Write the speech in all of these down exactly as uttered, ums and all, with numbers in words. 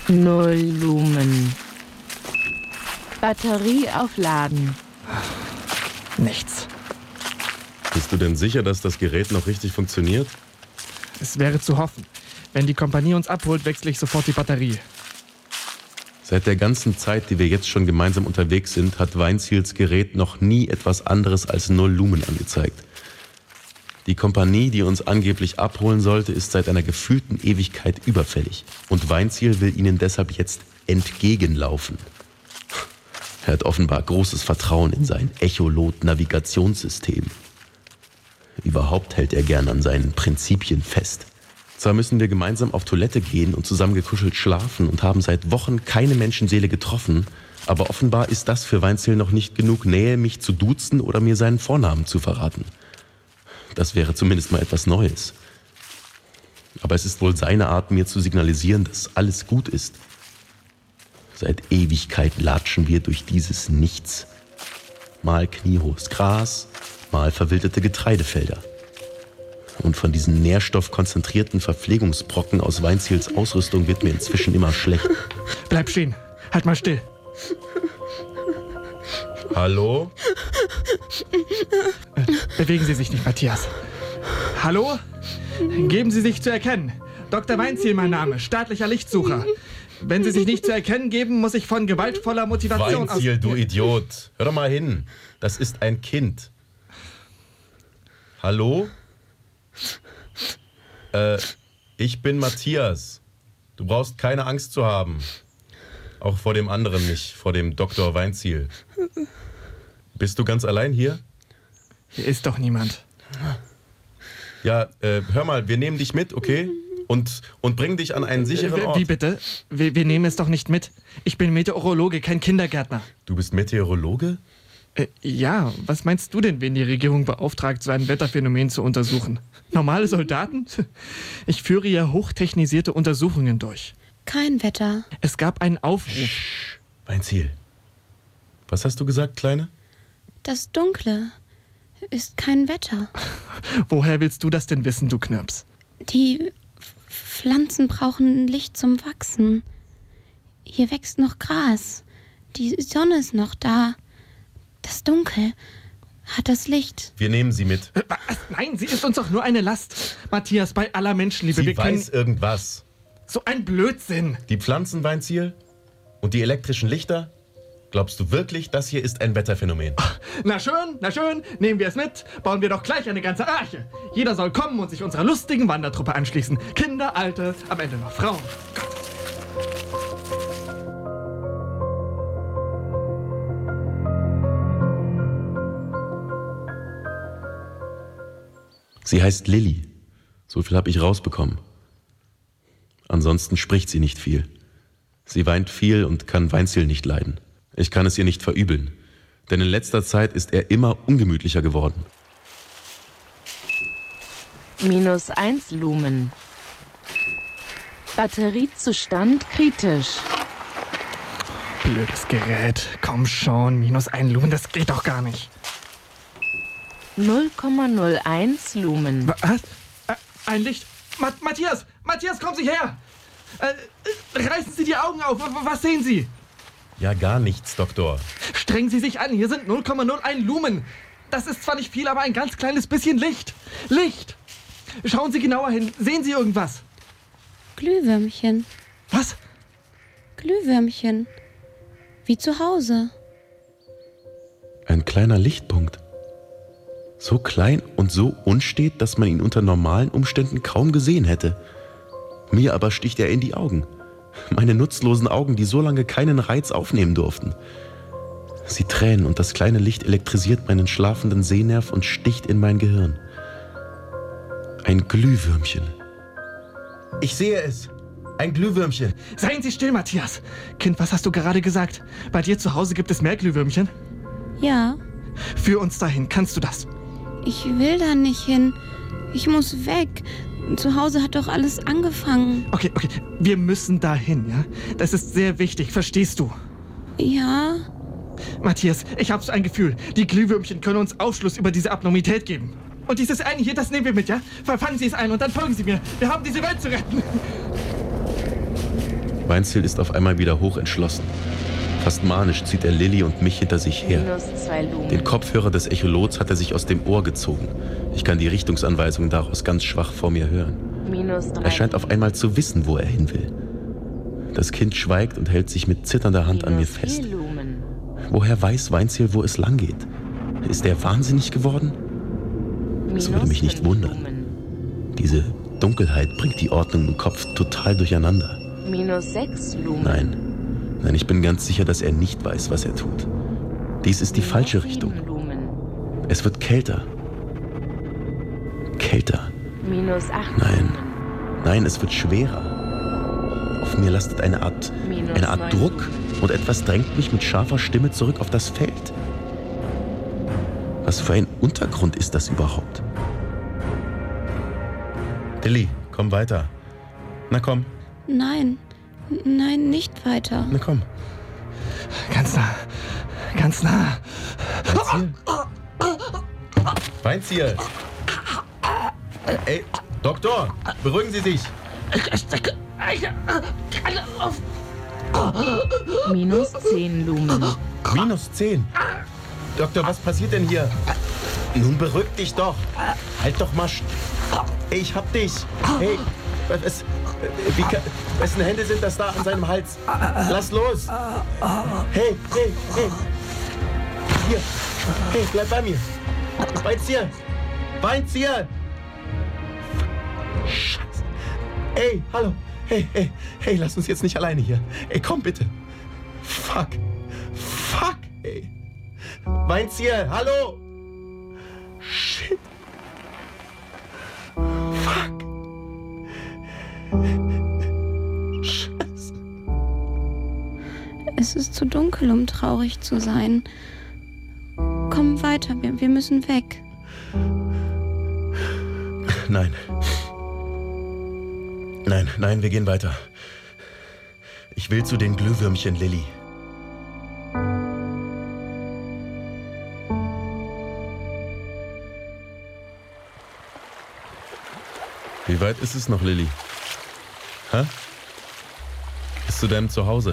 Null Lumen. Batterie aufladen. Nichts. Bist du denn sicher, dass das Gerät noch richtig funktioniert? Es wäre zu hoffen. Wenn die Kompanie uns abholt, wechsle ich sofort die Batterie. Seit der ganzen Zeit, die wir jetzt schon gemeinsam unterwegs sind, hat Weinziels Gerät noch nie etwas anderes als Null Lumen angezeigt. Die Kompanie, die uns angeblich abholen sollte, ist seit einer gefühlten Ewigkeit überfällig. Und Weinziel will ihnen deshalb jetzt entgegenlaufen. Er hat offenbar großes Vertrauen in sein Echolot-Navigationssystem. Überhaupt hält er gern an seinen Prinzipien fest. Zwar müssen wir gemeinsam auf Toilette gehen und zusammengekuschelt schlafen und haben seit Wochen keine Menschenseele getroffen, aber offenbar ist das für Weinziel noch nicht genug Nähe, mich zu duzen oder mir seinen Vornamen zu verraten. Das wäre zumindest mal etwas Neues. Aber es ist wohl seine Art, mir zu signalisieren, dass alles gut ist. Seit Ewigkeit latschen wir durch dieses Nichts. Mal kniehohes Gras, mal verwilderte Getreidefelder. Und von diesen nährstoffkonzentrierten Verpflegungsbrocken aus Weinziels Ausrüstung wird mir inzwischen immer schlecht. Bleib stehen. Halt mal still. Hallo? Äh, bewegen Sie sich nicht, Matthias. Hallo? Geben Sie sich zu erkennen. Doktor Weinziel, mein Name, staatlicher Lichtsucher. Wenn Sie sich nicht zu erkennen geben, muss ich von gewaltvoller Motivation aus... Weinziel, du Idiot. Hör doch mal hin. Das ist ein Kind. Hallo? Äh, ich bin Matthias. Du brauchst keine Angst zu haben. Auch vor dem anderen nicht, vor dem Doktor Weinziel. Bist du ganz allein hier? Hier ist doch niemand. Ja, äh, hör mal, wir nehmen dich mit, okay? Und, und bringen dich an einen sicheren Ort. Wie bitte? Wir, wir nehmen es doch nicht mit. Ich bin Meteorologe, kein Kindergärtner. Du bist Meteorologe? Äh, ja, was meinst du denn, wen die Regierung beauftragt, so ein Wetterphänomen zu untersuchen? Normale Soldaten? Ich führe ja hochtechnisierte Untersuchungen durch. Kein Wetter. Es gab einen Aufruf. Sch, Weinziel. Was hast du gesagt, Kleine? Das Dunkle ist kein Wetter. Woher willst du das denn wissen, du Knirps? Die Pflanzen brauchen Licht zum Wachsen. Hier wächst noch Gras. Die Sonne ist noch da. Das Dunkel hat das Licht. Wir nehmen sie mit. Was? Nein, sie ist uns doch nur eine Last. Matthias, bei aller Menschenliebe, Sie wir können... weiß irgendwas. So ein Blödsinn. Die Pflanzen, Weinziel? Und die elektrischen Lichter? Glaubst du wirklich, das hier ist ein Wetterphänomen? Na schön, na schön, nehmen wir es mit, bauen wir doch gleich eine ganze Arche. Jeder soll kommen und sich unserer lustigen Wandertruppe anschließen. Kinder, Alte, am Ende noch Frauen. Gott. Sie heißt Lilly. So viel habe ich rausbekommen. Ansonsten spricht sie nicht viel. Sie weint viel und kann Weinziel nicht leiden. Ich kann es ihr nicht verübeln, denn in letzter Zeit ist er immer ungemütlicher geworden. Minus eins Lumen. Batteriezustand kritisch. Blödes Gerät. Komm schon, minus ein Lumen, das geht doch gar nicht. null Komma null eins Lumen. Was? Äh, ein Licht. Ma- Matthias, Matthias, kommen Sie her. Äh, reißen Sie die Augen auf. Was sehen Sie? Ja, gar nichts, Doktor. Strengen Sie sich an, hier sind null Komma null eins Lumen. Das ist zwar nicht viel, aber ein ganz kleines bisschen Licht. Licht! Schauen Sie genauer hin. Sehen Sie irgendwas? Glühwürmchen. Was? Glühwürmchen. Wie zu Hause. Ein kleiner Lichtpunkt. So klein und so unstet, dass man ihn unter normalen Umständen kaum gesehen hätte. Mir aber sticht er in die Augen. Meine nutzlosen Augen, die so lange keinen Reiz aufnehmen durften. Sie tränen und das kleine Licht elektrisiert meinen schlafenden Sehnerv und sticht in mein Gehirn. Ein Glühwürmchen. Ich sehe es. Ein Glühwürmchen. Seien Sie still, Matthias. Kind, was hast du gerade gesagt? Bei dir zu Hause gibt es mehr Glühwürmchen? Ja, Führ uns dahin, kannst du das? ich will da nicht hin. Ich muss weg. Zu Hause hat doch alles angefangen. Okay, okay, wir müssen dahin, ja? Das ist sehr wichtig, verstehst du? Ja, Matthias, ich habe so ein Gefühl, die Glühwürmchen können uns Aufschluss über diese Abnormität geben. Und dieses eine hier, das nehmen wir mit, ja? Verfangen Sie es ein und dann folgen Sie mir. Wir haben diese Welt zu retten. Weinziel ist auf einmal wieder hoch entschlossen. Fast manisch zieht er Lilly und mich hinter sich her. Minus zwei Lumen. Den Kopfhörer des Echolots hat er sich aus dem Ohr gezogen. Ich kann die Richtungsanweisungen daraus ganz schwach vor mir hören. Minus drei. Er scheint auf einmal zu wissen, wo er hin will. Das Kind schweigt und hält sich mit zitternder Hand an mir Minus fest. vier Lumen. Woher weiß Weinziel, wo es lang geht? Ist er wahnsinnig geworden? Das würde mich nicht fünf wundern. Lumen. Diese Dunkelheit bringt die Ordnung im Kopf total durcheinander. Minus sechs Lumen. Nein, nein, ich bin ganz sicher, dass er nicht weiß, was er tut. Dies ist die Minus falsche sieben Richtung. Lumen. Es wird kälter. Kälter. Minus acht Nein. Lumen. Nein, es wird schwerer. Auf mir lastet eine Art, Minus eine Art neun Druck Lumen. und etwas drängt mich mit scharfer Stimme zurück auf das Feld. Was für ein Untergrund ist das überhaupt? Lilly, komm weiter. Na komm, Nein, nein, nicht weiter. na komm. Ganz nah. Ganz nah. Weinziel? Weinziel! Ey, Doktor, beruhigen Sie sich. Minus zehn Lumen. Minus zehn. Doktor, was passiert denn hier? Nun beruhig dich doch. Halt doch mal. st- Ey, ich hab dich. Hey, was, wie, ka- wessen Hände sind das da an seinem Hals? Lass los. Hey, hey, hey. Hier. Hey, bleib bei mir. Weinziel. Weinziel. Scheiße. Ey, hallo. Hey, hey, hey, lass uns jetzt nicht alleine hier. Ey, komm bitte. Fuck. Fuck, ey. Weinziel, hallo. Shit. Fuck. Scheiße. Es ist zu dunkel, um traurig zu sein. Komm weiter, wir, wir müssen weg. Nein. Nein, nein, wir gehen weiter. Ich will zu den Glühwürmchen, Lilly. Wie weit ist es noch, Lilly? Hä? Bis zu deinem Zuhause?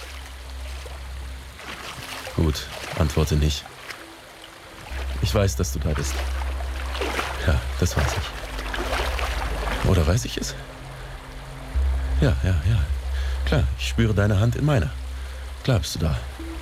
Gut, antworte nicht. Ich weiß, dass du da bist. Ja, das weiß ich. Oder weiß ich es? Ja, ja, ja. Klar, ich spüre deine Hand in meiner. Klar bist du da.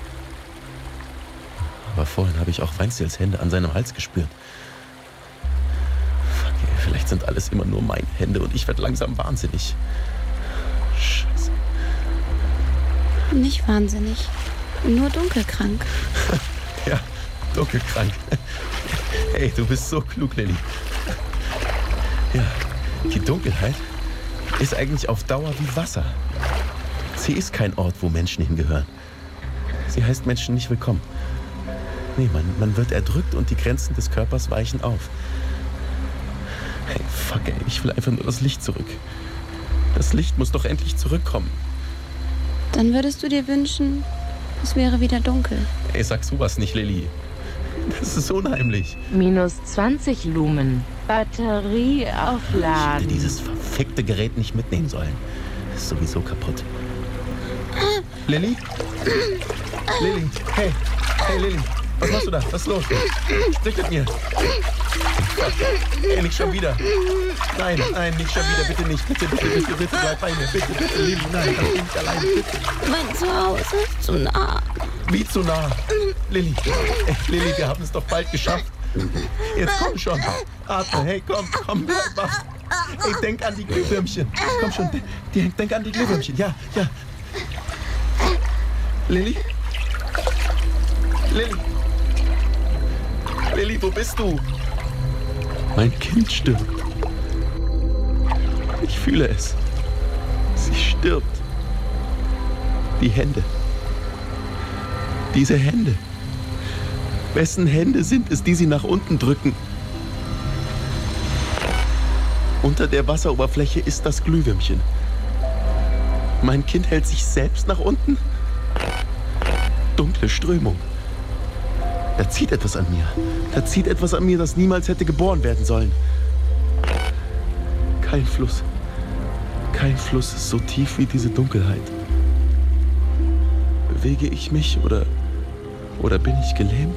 Aber vorhin habe ich auch Weinziels Hände an seinem Hals gespürt. Fuck, ey, vielleicht sind alles immer nur meine Hände und ich werde langsam wahnsinnig. Scheiße. Nicht wahnsinnig, nur dunkelkrank. Ja, dunkelkrank. Hey, du bist so klug, Lilly. Ja, die Dunkelheit ist eigentlich auf Dauer wie Wasser. Sie ist kein Ort, wo Menschen hingehören. Sie heißt Menschen nicht willkommen. Nee, man, man wird erdrückt und die Grenzen des Körpers weichen auf. Hey, fuck, ey, ich will einfach nur das Licht zurück. Das Licht muss doch endlich zurückkommen. Dann würdest du dir wünschen, es wäre wieder dunkel. Ey, sag sowas nicht, Lilly. Das ist unheimlich. Minus zwanzig Lumen. Batterie Ich hätte aufladen. dieses verfickte Gerät nicht mitnehmen sollen. Ist sowieso kaputt. Lilly? Lilly, hey, hey Lilly, was machst du da? Was ist los? Sprich mit mir. Hey, nicht schon wieder. Nein, nein, nicht schon wieder, bitte nicht. Bitte, bitte, bitte, bitte, bleib bei mir. Bitte, bitte, Lilly, nein, lass mich nicht allein, bitte. Mein Zuhause ist zu nah. Wie zu nah. Lilly, ey, Lilly, wir haben es doch bald geschafft. Jetzt komm schon. Atme, hey, komm, komm, bleib wach. Ey, denk an die Glühwürmchen. Komm schon, denk, denk an die Glühwürmchen. Ja, ja. Lilly? Lilly? Lilly, wo bist du? Mein Kind stirbt. Ich fühle es. Sie stirbt. Die Hände. Diese Hände. Wessen Hände sind es, die sie nach unten drücken? Unter der Wasseroberfläche ist das Glühwürmchen. Mein Kind hält sich selbst nach unten. Dunkle Strömung. Da zieht etwas an mir. Da zieht etwas an mir, das niemals hätte geboren werden sollen. Kein Fluss. Kein Fluss ist so tief wie diese Dunkelheit. Bewege ich mich oder, oder bin ich gelähmt?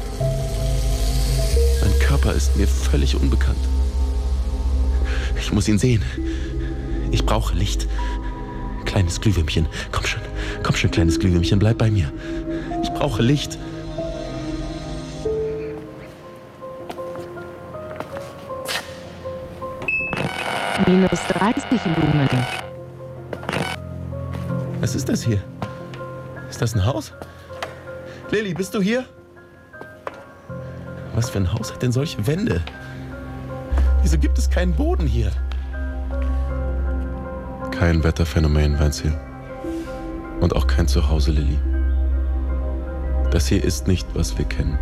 Mein Körper ist mir völlig unbekannt. Ich muss ihn sehen. Ich brauche Licht. Kleines Glühwürmchen, komm schon, komm schon, kleines Glühwürmchen, bleib bei mir. Ich brauche Licht. Minus dreißig Lumen. Was ist das hier? Ist das ein Haus? Lilly, bist du hier? Was für ein Haus hat denn solche Wände? Wieso gibt es keinen Boden hier? Kein Wetterphänomen, Weinziel. Und auch kein Zuhause, Lilly. Das hier ist nicht, was wir kennen.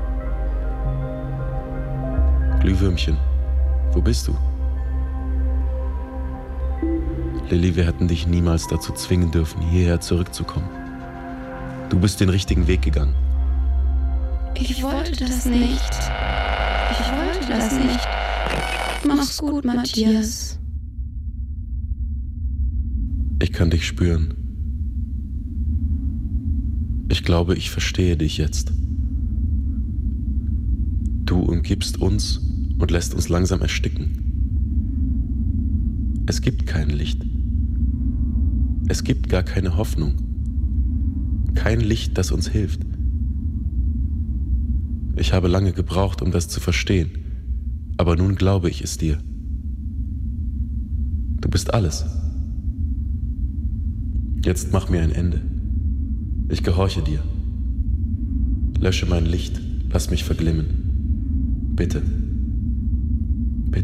Glühwürmchen, wo bist du? Lilly, wir hätten dich niemals dazu zwingen dürfen, hierher zurückzukommen. Du bist den richtigen Weg gegangen. Ich wollte das nicht. Ich wollte das nicht. Mach's gut, Matthias. Ich kann dich spüren. Ich glaube, ich verstehe dich jetzt. Du umgibst uns und lässt uns langsam ersticken. Es gibt kein Licht. Es gibt gar keine Hoffnung. Kein Licht, das uns hilft. Ich habe lange gebraucht, um das zu verstehen, aber nun glaube ich es dir. Du bist alles. Jetzt mach mir ein Ende. Ich gehorche dir. Lösche mein Licht, lass mich verglimmen. Bitte.